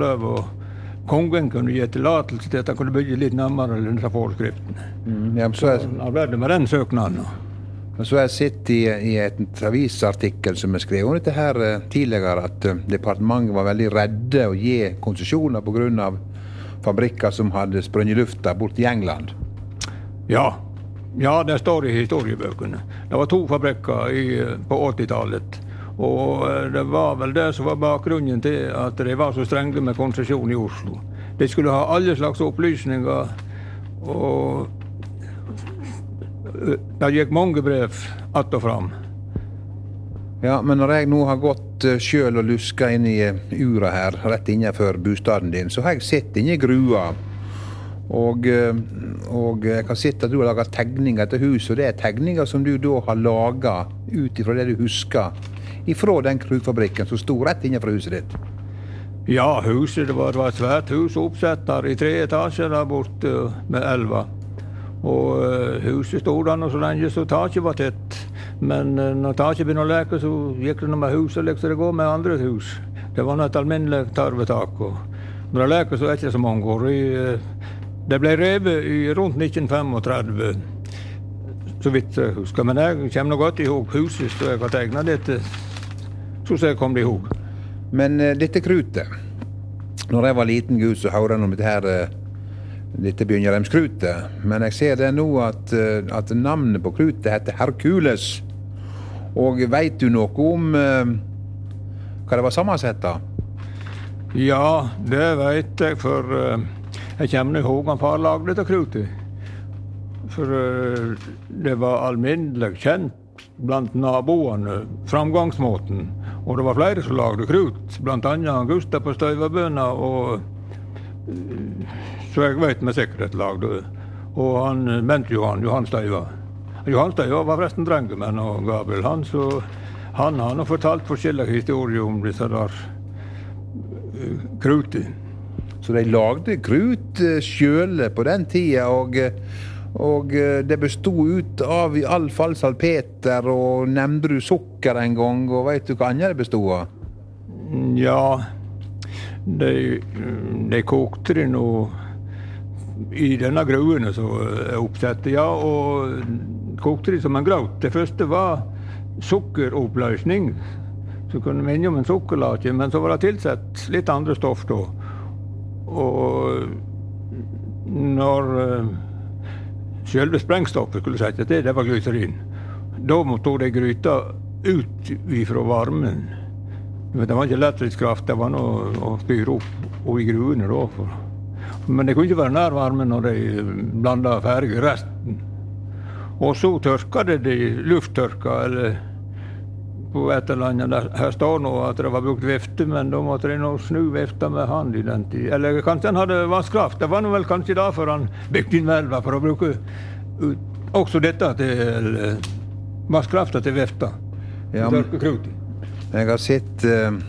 lov, og kongen kunne gi tillatelse til at han kunne bygge litt nærmere denne forskriften. Ja, men Han ble med den søknaden. så har jeg sett i et avisartikkel som jeg skrev om dette her tidligere, at departementet var veldig redde å gi konsesjoner på grunn av fabrikker som hadde sprunget i lufta bort i England. Ja, det står i historiebøkene. Det var 2 fabrikker på 80-tallet. Og det var vel det som var bakgrunnen til at de var så strenge med konsesjon i Oslo. De skulle ha alle slags opplysninger, og det gikk mange brev att og fram. Ja, men når jeg nå har gått selv og lusket inn i ura her, rett innenfor bostaden din, så har jeg sett inn i grua. Og jeg har sett at du har laget tegninger til huset, og det er tegninger som du da har laget ut ifra det du husker ifra den krutfabrikken som stod rett innenfor huset ditt. Ja, huset, det var et svært hus oppsett der i 3 etasjer der borte med elva. Og huset stod der så lenge så taket var tett. Men når taket begynner å leke, så gikk det med huset liksom det går med andre hus. Det var et alminnelig tarvetak. Og når det leker, så er det ikke så mange år. Det ble revet i rundt 1935, så vidt jeg husker. Men jeg kommer godt ihåg huset, så jeg har tegnet dette, så jeg kom det ihåg. Men dette krutet, når jeg var liten gutt, så hørte jeg om dette her, dette Bjørnjarheimskrutet. Men jeg ser det nå at navnet på krutet heter Herkules. Og vet du noe om hva det var sammensett av? Ja, det vet jeg, for jeg kommer ihåg han far lagde dette krutet. For det var alminnelig kjent blant naboene, framgangsmåten. Og det var flere som lagde krut, blant annet Gustav på Støyvabøna, og så jeg vet med sikkerhet lagde. Og han mente Johan Støyva. Johan Støyva var forresten drengemenn og Gabriel han, så han har nå fortalt forskjellige historier om disse der krutet. Så de lagde krut selv på den tiden, og det bestod ut av i alle fall salpeter, og nevnte du sukker en gang, og vet du hva annet det bestod av? Ja, de kokte det nå i denne gruene som er oppsett, ja, og kokte det som en grøt. Det første var sukkeroppløsning, så kunne minne om en sukkerlake, men så var det tilsett litt andre stoff da. Og når selve sprengstoffet skulle sette til, det var glyserin. Da måtte de gryta ut fra varmen. Det var ikke lettringskraft, det var noe å styre opp og i gruene da. Men det kunne ikke være nær varmen når de blandet ferdig resten. Og så tørka de lufttørka, eller på et eller annet. Her står nå at det var brukt vifte, men da måtte de nå snu vifta med hand i den tid. Eller kanskje han hadde vasskraft. Det var nå vel kanskje derfor han bygde inn velva, for å bruke også dette til vasskrafta til vifta. Ja, jeg har sett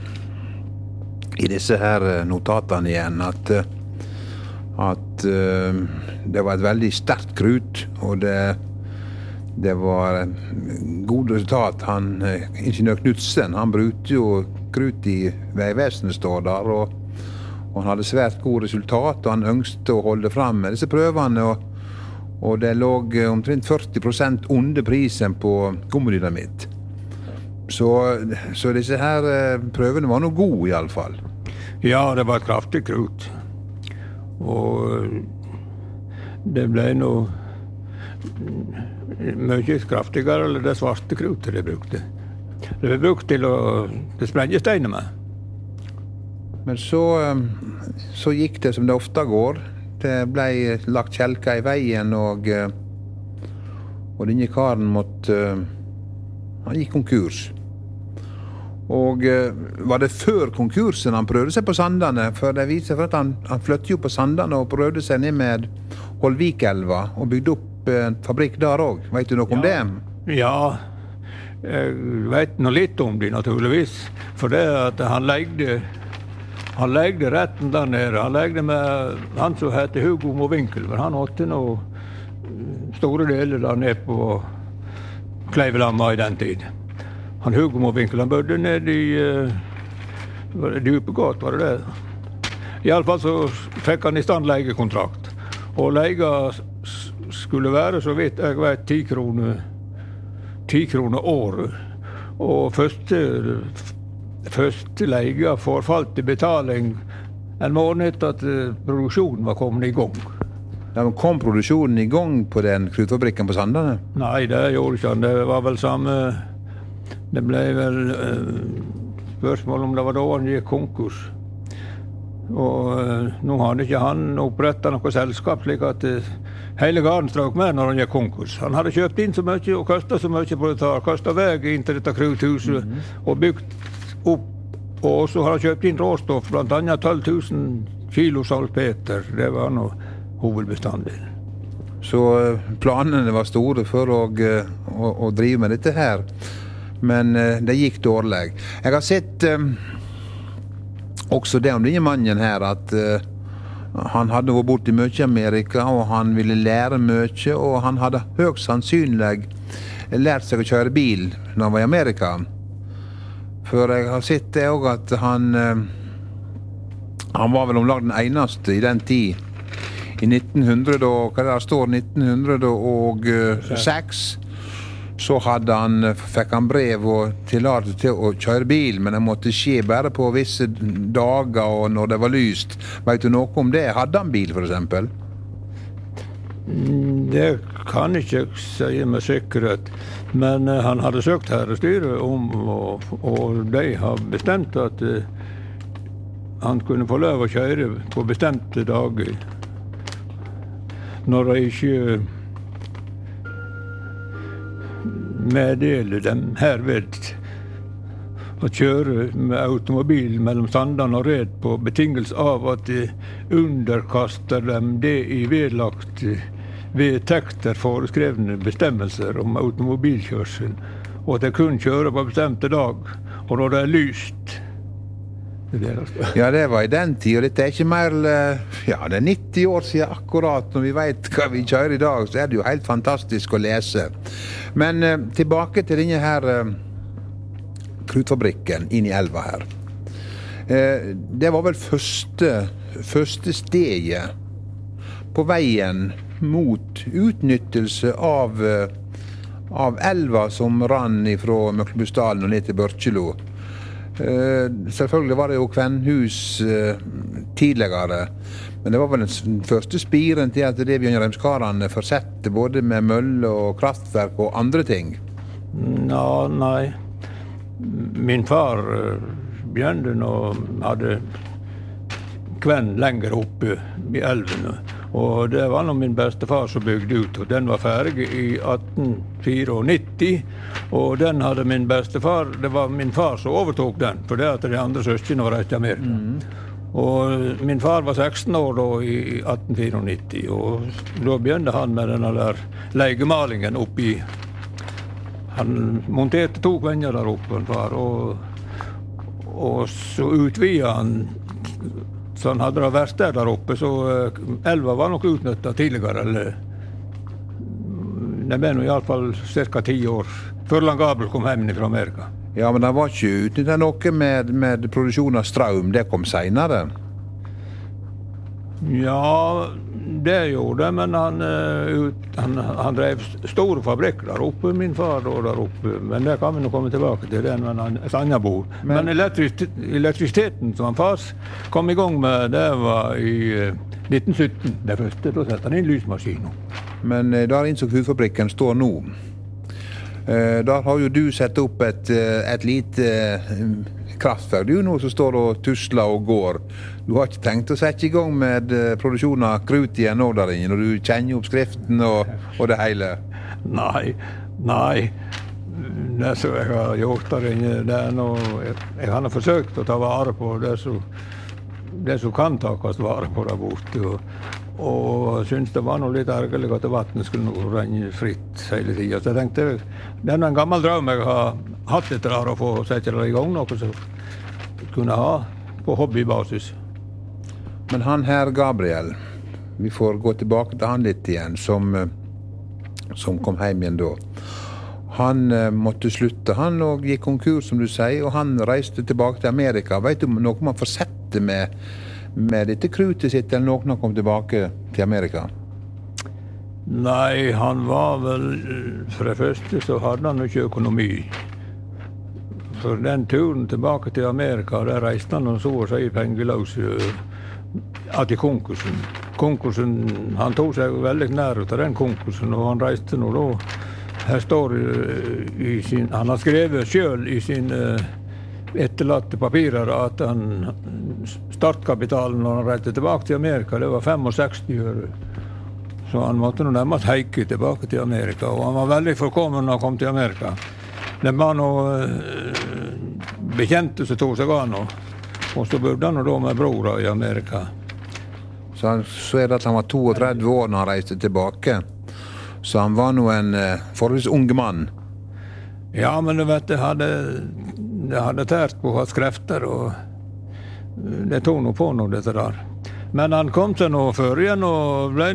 i disse her notatene igjen at det var et veldig sterkt krut, og det var god resultat. Ingeniør Knudsen, han brukte jo krut i Veivesenet, står der, og han hadde svært god resultat, og han ønsket å holde frem med disse prøvene, og det lå omtrent 40% under prisen på gummidynamitt. Så disse her prøvene var noe gode i alle fall. Ja, det var et kraftig krut. Og det ble noe mye kraftigere eller det svarte krutet de brukte. Det ble brukt til å sprenge steiner med. Men så gikk det som det ofte går. Det ble lagt kjelker i veien, og denne karen han gikk konkurs. Og var det før konkursen han prøvde seg på Sandane? For det viser seg at han flyttet jo på Sandane og prøvde seg ned med Holvikelva og bygde opp en fabrikk der også. Vet du noe om det? Ja, jeg vet noe litt om det naturligvis. For det at han legde retten der nede. Han legde med han som heter Hugo Mowinckel. Han hadde noe store deler der nede på Kleivelamma i den tid. Hugo Mowinckel, han bodde nede i Djupegård, var det det? I alle fall så fikk han I stand leiekontrakt. Og leia skulle være, så vidt jeg vet, 10 kroner året. Og første leia forfalt I betaling en måned etter at produksjonen var kommet I gang. Ja, men kom produksjonen I gang på den krutfabrikken på Sandane? Nei, det gjorde ikke han. Det var vel samme... Det ble vel spørsmål om det var da han gikk konkurs. Og nå hadde ikke han opprettet noe selskap, slik at hele garden strøk med når han gikk konkurs. Han hadde kjøpt inn så mye og kastet så mye på det, kastet vei inn til dette kruthuset og bygd opp. Og så har han kjøpt inn råstoff, blant annet 12 000 kilo salpeter. Det var noe hovedbestanddel. Så planene var store for å drive med dette her. Men det gikk dårlig. Jeg har sett også det om denne mannen her, at han hadde vært borte mye I Amerika, og han ville lære mye, og han hadde høyst sannsynlig lært seg å kjøre bil når han var I Amerika. For jeg har sett det også at han var vel omlag den eneste I den tid. I 1900, hva det står, 1906, så fikk han brev og tillatelse til å kjøre bil, men det måtte skje bare på visse dager og når det var lyst. Vet du noe om det? Hadde han bil, for eksempel? Det kan ikke jeg si med sikkerhet, men han hadde søkt herrestyret om, og de har bestemt at han kunne få lov å kjøre på bestemte dager. Når de ikke meddeler dem herved å kjøre med automobil mellom Sandane og Red på betingelse av at de underkaster dem det I vedlagt vedtekter foreskrevne bestemmelser om automobilkjørsel, og at de kun kjører på bestemte dag, og når det lyst. Ja, det var I den tid, og dette ikke mer, ja, det 90 år siden akkurat, når vi vet hva vi kjører I dag, så det jo helt fantastisk å lese. Men tilbake til denne her krutfabrikken inn I elva her. Det var vel første steget på veien mot utnyttelse av elva som rann fra Møklebustdalen og ned til Børkjelo. Selvfølgelig var det jo Kvennhus tidligere, men det var vel den første spiren til at det Bjørnarheimskarene forsette både med mølle og kraftverk og andre ting. Nei. Min far begynte og hadde kvenn lenger oppe I elven, og det var nå min bestefar som bygde ut, og den var ferdig I 1894, og den hadde min bestefar, det var min far som overtok den, for det at de andre søskene var reist til Amerika. Og min far var 16 år da I 1894, og da begynte han med denne der legemalingen oppi. Han monterte 2 kvenner der oppe, en far, og så utvidet han. Så han hadde det verste der oppe, så elva var nok utnyttet tidligere. Det ble nå I alle fall cirka 10 år før Langabel kom hjem fra Amerika. Ja, men det var ikke utnyttet noe med produksjon av strøm, det kom senere. Ja, det gjorde det, men han drev store fabrikker der oppe, min far og der oppe. Men det kan vi nå komme tilbake til, det et annet bord. Men elektrisiteten som han fars kom I gang med, det var I 1917, det første. Da sette han inn lysmaskinen. Men der innså krutfabrikken står nå. Der har jo du sett opp et lite kraftverk. Det jo noe som står og tusler og går. Du har ikke tenkt å sette I gang med produksjon av krut igjen nå der inne, når du kjenner oppskriften og det hele? Nei. Det som jeg har gjort der inne, det noe jeg har forsøkt å ta vare på det som kan takes vare på der borte. Og synes det var noe litt ergerlig at vattnet skulle renne fritt hele tiden. Så jeg tenkte, det en gammel drøm jeg har hatt etter å få sette det I gang, noe som kunne ha på hobbybasis. Men han her Gabriel, vi får gå tilbake til han litt igjen, som kom hjem igjen da. Han måtte slutte, han og gikk konkurs, som du sier, og han reiste tilbake til Amerika. Vet du noe man får sette med med dette krutet sitt, eller noen kom tilbake til Amerika? Nei, han var vel, for det første så hadde han jo ikke økonomi. For den turen tilbake til Amerika, der reiste han og så å si pengeløs til konkursen. Konkursen, han tog seg veldig nær ut av den konkursen, og han reiste nå da. Her står han har skrevet selv i sine etterlatte papirer at startkapitalen når han reiste tilbake til Amerika, det var 65 øre. Så han måtte nå nærmest heike tilbake til Amerika, og han var veldig forkommen når han kom til Amerika. Det var noe bekjente som tog seg av nå, og så bodde han da med brora i Amerika. Så er det at han var 32 år når han reiste tilbake, så han var nå en forholdsvis unge mann. Ja, men du vet, det hadde tært på hans krefter, og det tog nå på noe dette der. Men han kom seg nå før igjen, og var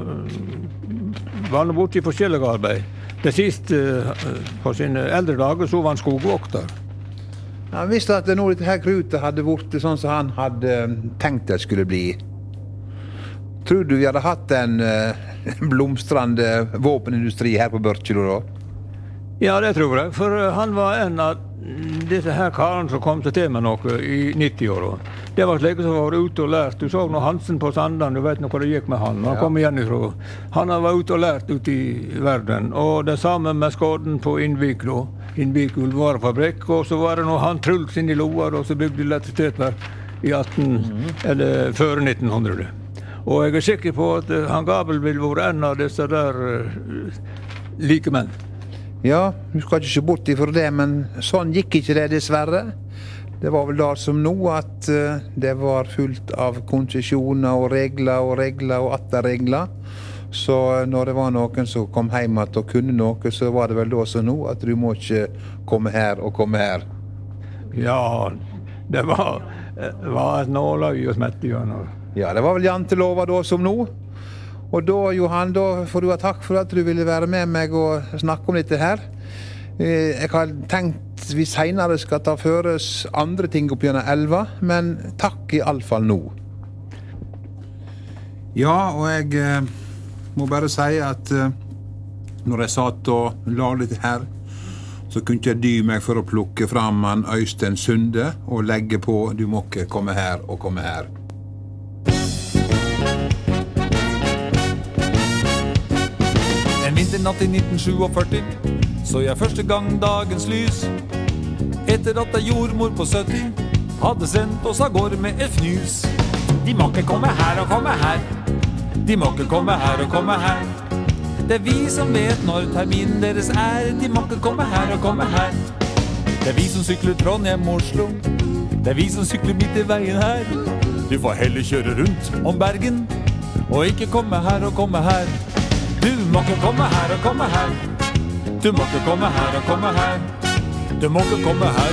nå borte i forskjellige arbeid. Det siste, på sine eldre dager, så var han skogvokter. Han visste at nå dette her krutet hadde vært sånn som han hadde tenkt det skulle bli. Tror du vi hadde hatt en blomstrende våpenindustri her på Børkjelo da? Ja, det tror jeg, for han var en av disse her karene som kom til med noe i 90-åra. Det var slik som var ute og lært. Du så nå Hansen på Sandan, du vet nå hva det gikk med han. Han kom igjen ifra. Han var ute og lært ute i verden. Og det samme med skåden på Innvik da. Innvik ullvarefabrikk. Og så var det nå han Truls inn i Loar, og så bygde elektrisitetverk i eller før 1900. Og jeg sikker på at han Gabel vil være en av disse der like menn. Ja, du skal ikke se bort ifra det, men sånn gikk ikke det dessverre. Det var vel da som nå at det var fullt av konsesjoner og regler og atter regler. Så når det var noen som kom hjem og kunne noe, så var det vel da som nå at du må ikke komme her og komme her. Ja, det var et nåløy og smette gjennom. Ja, det var vel jantelova da som nå. Og da, Johan, da får du ha takk for at du ville være med meg og snakke om dette her. Jeg har tenkt vi senere skal ta føres andre ting opp gjennom elva, men takk i alle fall nå. Ja, og jeg må bare si at når jeg satt og la dette her, så kunne jeg dy meg for å plukke fram han Øystein Sunde og legge på «Du må ikke komme her og komme her». En vinternatt i 1947 så jeg første gang dagens lys. Etter at ei jordmor på 70 hadde sendt oss av gårde med et fnys. De må ikke komme her og komme her. De må ikke komme her og komme her. Det er vi som vet når terminen deres er. De må ikke komme her og komme her. Det er vi som sykler Trondheim-Oslo. Det er vi som sykler midt i veien her. Du får heller kjøre rundt om Bergen og ikke komme her og komme her. Du må ikke komme her og komme her. Du må ikke komme her og komme her. Du må ikke komme her.